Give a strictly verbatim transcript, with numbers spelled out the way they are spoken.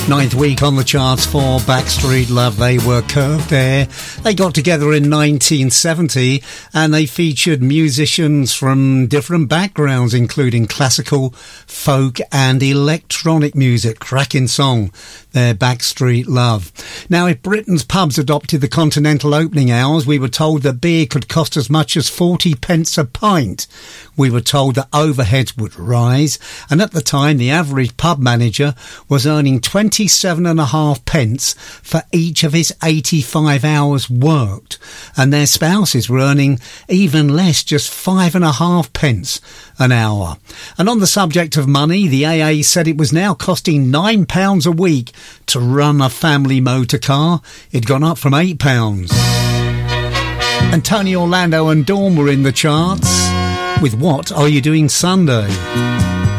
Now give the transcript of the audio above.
Ninth week on the charts for Backstreet Love. They were Curved Air. They got together in nineteen seventy and they featured musicians from different backgrounds, including classical, folk and electronic music. Cracking song, their Backstreet Love. Now, if Britain's pubs adopted the continental opening hours, we were told that beer could cost as much as forty pence a pint. We were told that overheads would rise, and at the time the average pub manager was earning twenty-seven and a half pence for each of his eighty-five hours worked, and their spouses were earning even less, just five and a half pence an hour. And on the subject of money, the A A said it was now costing nine pounds a week to run a family motor car. It'd gone up from eight pounds. And Tony Orlando and Dawn were in the charts with What Are You Doing Sunday?